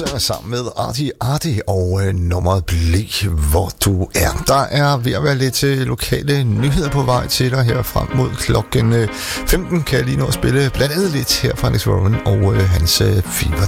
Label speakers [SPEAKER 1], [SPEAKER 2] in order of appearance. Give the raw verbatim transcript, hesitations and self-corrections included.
[SPEAKER 1] synger sammen med Artie Artie og øh, nummeret Blik, hvor du er. Der er ved at være lidt øh, lokale nyheder på vej til dig her frem mod klokken øh, femten. Kan jeg lige nå at spille blandt andet lidt her fra Alex Warren og øh, hans øh, Fever